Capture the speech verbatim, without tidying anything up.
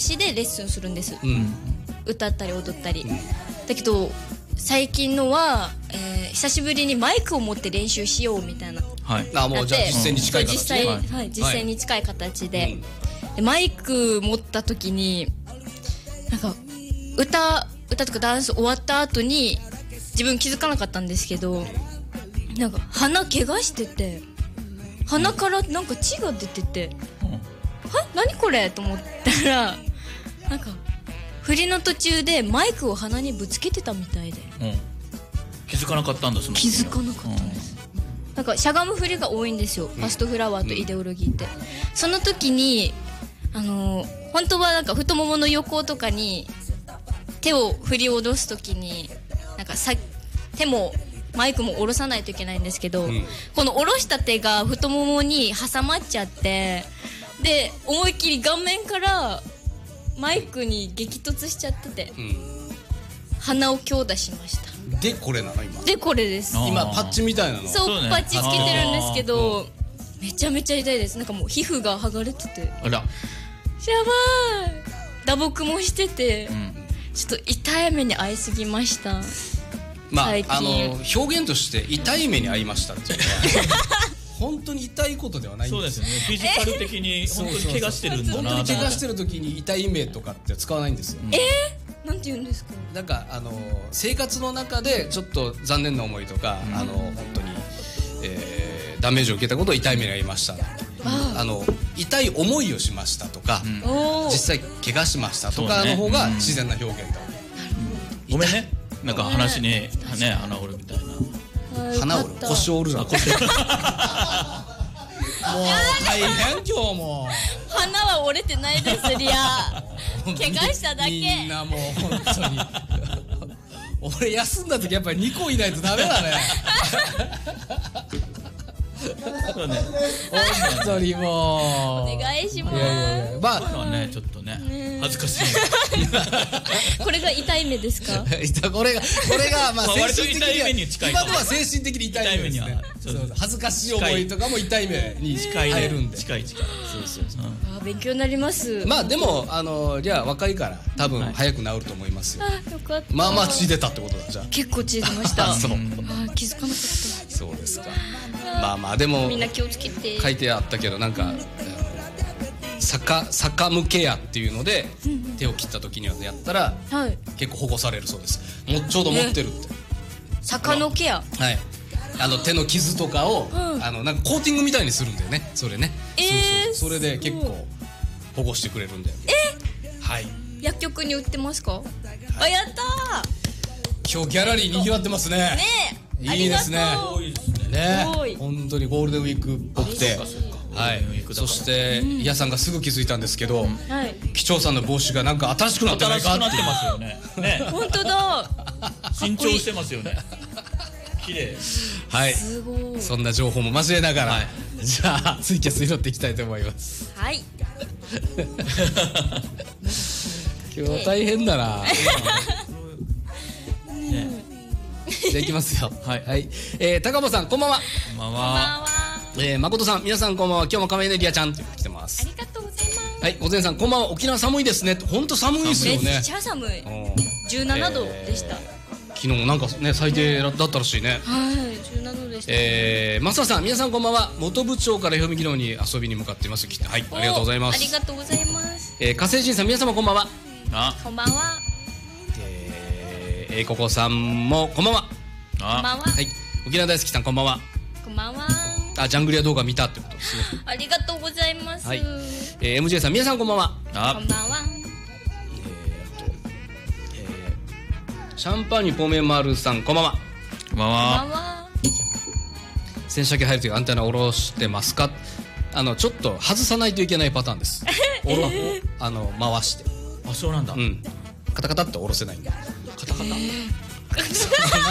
しでレッスンするんです、 うん、 歌ったり踊ったり、うん、だけど最近のは、えー、久しぶりにマイクを持って練習しようみたいな、 はい、あもうじゃあ実践に近い形で、 実際、はいはい、実践に近い形で、はい、でマイク持った時になんか歌歌とかダンス終わった後に自分気づかなかったんですけど、なんか鼻怪我してて、鼻からなんか血が出てて、うん、は何これと思ったら、なんか振りの途中でマイクを鼻にぶつけてたみたいで、うん、 気づかなかったんですもん。 気づかなかったんです、うん、なんかしゃがむ振りが多いんですよ、うん、ファストフラワーとイデオロギーって、うん、その時にあのー、本当はなんか太ももの横とかに手を振り下ろす時になんかさ手もマイクも下ろさないといけないんですけど、うん、この下ろした手が太ももに挟まっちゃって、で思いっきり顔面からマイクに激突しちゃってて、うん、鼻を強打しました。 でこれなの今でこれです今パッチみたいなの、 そう、そうね、パッチつけてるんですけど、めちゃめちゃ痛いです。なんかもう皮膚が剥がれてて、 あらやばい、打撲もしてて、うん、ちょっと痛い目に遭いすぎました。 まあ、あの表現として痛い目に遭いましたっていうのは本当に痛いことではないんですよ。 そうですね、フィジカル的に本当に怪我してるんだな。 本当に怪我してる時に痛い目とかって使わないんですよ、うん、 えー、なんて言うんですか。 なんかあの生活の中でちょっと残念な思いとか、うん、あの本当に、えー、ダメージを受けたことを痛い目に遭いました、うん、あの痛い思いをしましたとか、うん、実際怪我しましたとかの方が自然な表現だ、 うん、ごめんね、なんか話にね穴折るみたいな。 鼻折る、腰折るな。もう大変今日も。 鼻は折れてないですリア。怪我しただけ。 みんなもう本当に。俺休んだ時やっぱりにこいないとダメだね。 そうね、 本当にもうお願いします。いやいやいや、まあね、ちょっとね恥ずかしい。 これが痛い目ですか。 これがこれがまあ精神的には今のは精神的に痛い目ですね。恥ずかしい思いとかも痛い目に入るんで。 近い近い。そうそうそう。 あ、勉強になります。 まあでもあのじゃあ若いから多分早く治ると思いますよ。 あ、よかった。 まあまあ血出たってことだじゃあ。 結構血出ました。 そう。 あ、気づかなかった。 そうですか。まあまあでもみんな気をつけて。 書いてあったけどなんか逆逆向けやっていうので手を切った時にはやったら結構保護されるそうです。もうちょうど持ってるって。 逆のケア。 はい。あの手の傷とかをあのなんかコーティングみたいにするんだよね。それね。 ええ。 それで結構保護してくれるんだよ。 え？ はい。 薬局に売ってますか？あ、やったー。今日ギャラリーにぎわってますね。 ねえ。いいですね。ね、本当にゴールデンウィークっぽくて、はい、そしてイヤさんがすぐ気づいたんですけど、機長さんの帽子がなんか新しくなってないかって。 新しくなってますよね。ね、 本当だ。 新調してますよね。綺麗。 はい、そんな情報も交えながら、じゃあツイキャス拾っていきたいと思います。 はい。 今日は大変だな。じゃあいきますよ。はい、はい、えー、高間さんこんばんは。 こんばんは。 えー、誠さん皆さんこんばんは。今日も亀井ねりあちゃんって来てます。 ありがとうございます。 はい、おぜんさんこんばんは。沖縄寒いですね。本当寒いですよね。 めっちゃ寒い。じゅうななどでした。 昨日もなんかね最低だったらしいね。 はい、じゅうななどでした。 えー、増田さん皆さんこんばんは。本部町から氷見漁に遊びに向かっています。はい、ありがとうございます。 ありがとうございます。 えー、火星人さん皆様こんばんは。 あ、 こんばんは。 えー、えー、ここさんもこんばんは。 こんばんは。 はい、沖縄大好きさんこんばんは。 こんばんは。 あ、ジャングリア動画見たってことですね。 ありがとうございます。はい、 えー、エムジェー さん皆さんこんばんは。 あ、 こんばんは。 えー、と、えー、シャンパーニュポメマルさんこんばんは。 こんばんは。 洗車機入るときアンテナ下ろしてますか。あのちょっと外さないといけないパターンです。えー、あの回して。 あ、そうなんだ。 うん。カタカタって下ろせないんだ。 カタカタ。